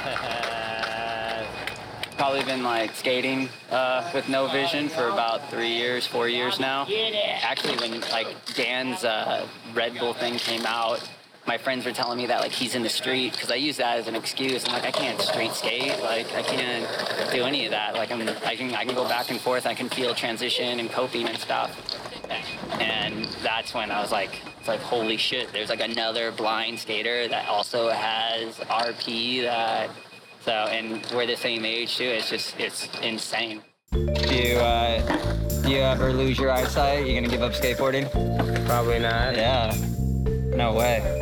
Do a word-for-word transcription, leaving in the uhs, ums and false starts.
Probably been like skating uh, with no vision for about three years, four years now. Actually, when like Dan's uh, Red Bull thing came out, my friends were telling me that like he's in the street because I use that as an excuse. I'm like, I can't street skate. Like I can't do any of that. Like I'm, I can, I can go back and forth. I can feel transition and coping and stuff. And that's when I was like, it's like, holy shit, there's like another blind skater that also has R P that, so, and we're the same age too. It's just, it's insane. Do you, uh, do you ever lose your eyesight? You gonna give up skateboarding? Probably not. Yeah, no way.